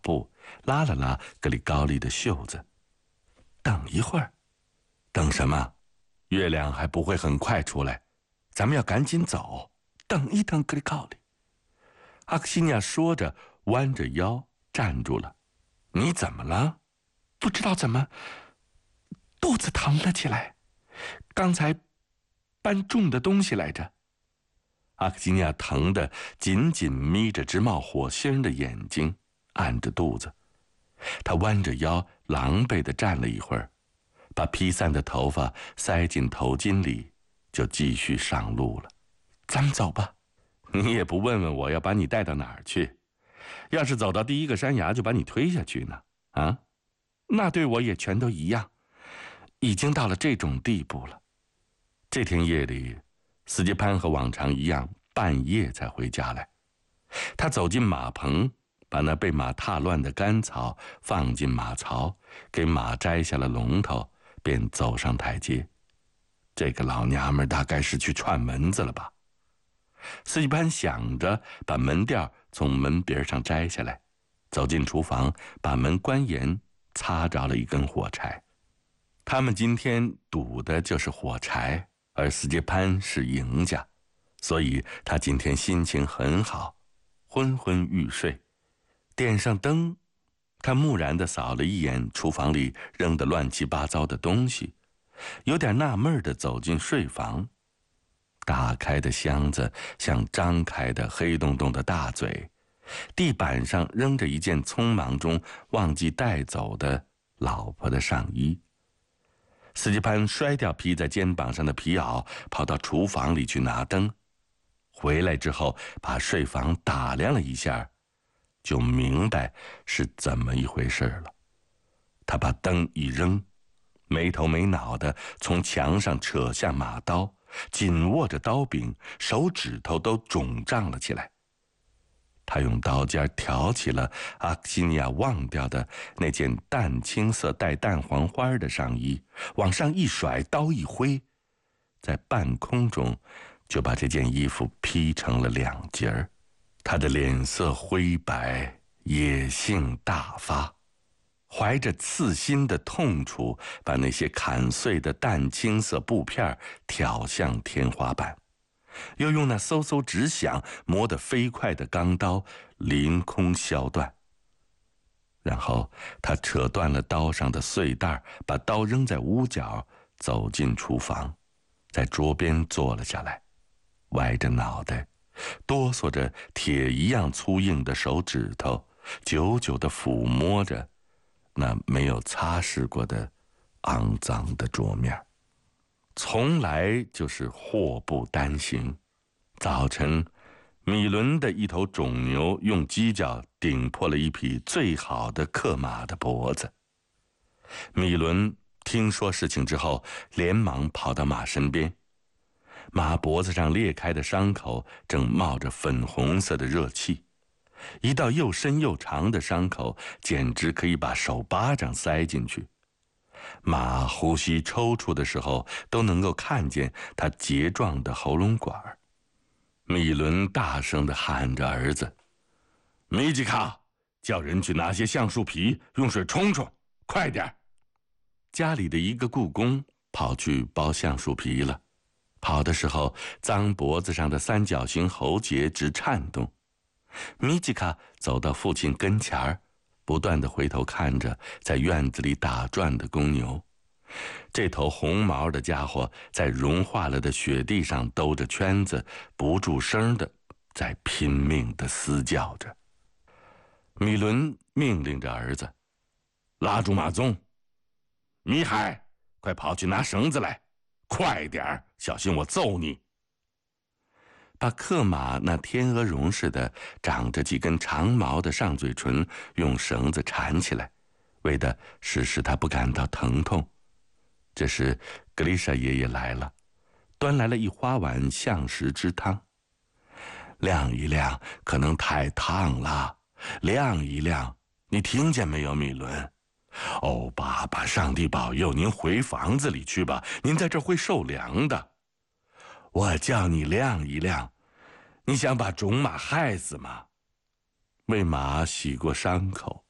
步，拉了拉格里高利的袖子。等一会儿。等什么？月亮还不会很快出来，咱们要赶紧走。等一等，格里高利。阿克西尼亚说着，弯着腰站住了。你怎么了？不知道怎么，肚子疼了起来。刚才搬重的东西来着。阿克西尼亚疼得紧紧眯着直冒火星的眼睛，按着肚子。他弯着腰，狼狈地站了一会儿，把披散的头发塞进头巾里，就继续上路了。咱们走吧。你也不问问我要把你带到哪儿去？要是走到第一个山崖就把你推下去呢？啊？那对我也全都一样。已经到了这种地步了。这天夜里，斯捷潘和往常一样，半夜才回家来。他走进马棚，把那被马踏乱的干草放进马槽，给马摘下了龙头，便走上台阶。这个老娘们大概是去串门子了吧。斯捷潘想着，把门吊从门边上摘下来，走进厨房，把门关严，擦着了一根火柴。他们今天赌的就是火柴，而斯捷潘是赢家，所以他今天心情很好，昏昏欲睡。点上灯，他木然地扫了一眼厨房里扔得乱七八糟的东西，有点纳闷地走进睡房。打开的箱子像张开的黑洞洞的大嘴，地板上扔着一件匆忙中忘记带走的老婆的上衣。斯捷潘摔掉披在肩膀上的皮袄，跑到厨房里去拿灯。回来之后，把睡房打量了一下，就明白是怎么一回事了。他把灯一扔，没头没脑地从墙上扯下马刀，紧握着刀柄，手指头都肿胀了起来。他用刀尖挑起了阿克西尼亚忘掉的那件淡青色带淡黄花的上衣，往上一甩，刀一挥，在半空中就把这件衣服劈成了两截儿。他的脸色灰白，野性大发，怀着刺心的痛楚，把那些砍碎的淡青色布片挑向天花板，又用那嗖嗖直响磨得飞快的钢刀凌空削断。然后他扯断了刀上的碎带，把刀扔在屋角，走进厨房，在桌边坐了下来，歪着脑袋，哆嗦着铁一样粗硬的手指头，久久地抚摸着那没有擦拭过的肮脏的桌面。从来就是祸不单行。早晨，米伦的一头种牛用犄角顶破了一匹最好的克马的脖子。米伦听说事情之后，连忙跑到马身边。马脖子上裂开的伤口正冒着粉红色的热气，一道又深又长的伤口，简直可以把手巴掌塞进去。马呼吸抽搐的时候，都能够看见它结状的喉咙管。米伦大声地喊着儿子：“米吉卡，叫人去拿些橡树皮，用水冲冲，快点！”家里的一个雇工跑去剥橡树皮了，跑的时候，脏脖子上的三角形喉结直颤动。米吉卡走到父亲跟前儿，不断地回头看着在院子里打转的公牛。这头红毛的家伙在融化了的雪地上兜着圈子，不住声的在拼命地嘶叫着。米伦命令着儿子：“拉住马鬃！米海，快跑去拿绳子来，快点儿，小心我揍你！”把克马那天鹅绒似的长着几根长毛的上嘴唇用绳子缠起来，为的是使他不感到疼痛。这时格丽莎爷爷来了，端来了一花碗橡实之汤。晾一晾，可能太烫了，晾一晾，你听见没有，米伦？哦，爸爸，上帝保佑，您回房子里去吧，您在这儿会受凉的。我叫你晾一晾，你想把种马害死吗？为马洗过伤口，